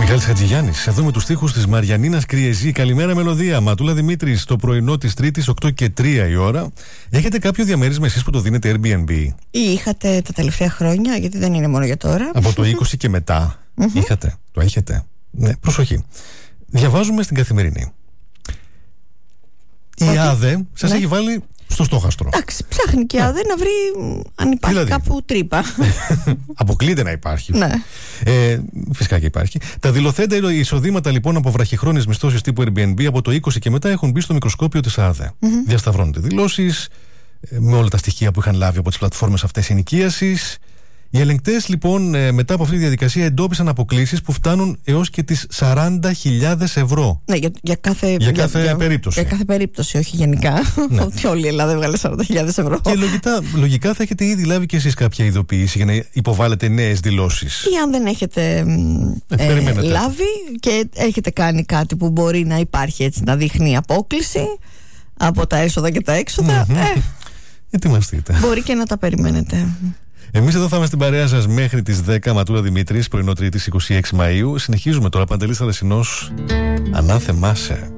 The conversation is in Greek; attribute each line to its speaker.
Speaker 1: Μιχάλης Χατζηγιάννης, εδώ με τους στίχους της Μαριανίνας Κριεζή. Καλημέρα μελωδία. Ματούλα Δημήτρης, το πρωινό της Τρίτης, 8 και 3 η ώρα. Έχετε κάποιο διαμέρισμα εσείς που το δίνετε Airbnb?
Speaker 2: Ή είχατε τα τελευταία χρόνια, γιατί δεν είναι μόνο για τώρα.
Speaker 1: Από το 20 και μετά. Είχατε, το έχετε? Ναι, προσοχή. Διαβάζουμε στην Καθημερινή. Η ΑΔΕ σας έχει βάλει στο στόχαστρο.
Speaker 2: Εντάξει, ψάχνει και η ΑΔΕ να βρει αν υπάρχει δηλαδή κάπου τρύπα.
Speaker 1: Αποκλείται να υπάρχει.
Speaker 2: Ναι.
Speaker 1: Φυσικά και υπάρχει. Τα δηλωθέντα εισοδήματα λοιπόν από βραχυχρόνιες μισθώσεις τύπου Airbnb από το 20 και μετά έχουν μπει στο μικροσκόπιο της ΑΔΕ. Διασταυρώνονται δηλώσεις με όλα τα στοιχεία που είχαν λάβει από τις πλατφόρμες αυτές ενοικίασης. Οι ελεγκτές λοιπόν μετά από αυτή τη διαδικασία εντόπισαν αποκλίσεις που φτάνουν έως και τις 40.000 ευρώ.
Speaker 2: Ναι, για κάθε
Speaker 1: περίπτωση.
Speaker 2: Για κάθε περίπτωση, όχι γενικά.
Speaker 1: Ναι.
Speaker 2: Ότι όλη η Ελλάδα έβγαλε 40.000 ευρώ.
Speaker 1: Και λογικά θα έχετε ήδη λάβει και εσείς κάποια ειδοποίηση για να υποβάλλετε νέες δηλώσεις.
Speaker 2: Ή αν δεν έχετε λάβει και έχετε κάνει κάτι που μπορεί να υπάρχει, έτσι να δείχνει απόκλιση από τα έσοδα και τα έξοδα,
Speaker 1: ετοιμαστείτε.
Speaker 2: Μπορεί και να τα περιμένετε.
Speaker 1: Εμείς εδώ θα είμαστε στην παρέα σας μέχρι τις 10. Ματούλα Δημήτρης, πρωινό Τρίτης 26 Μαΐου. Συνεχίζουμε τώρα. Παντελής Θαλασσινός, ανάθεμά σε.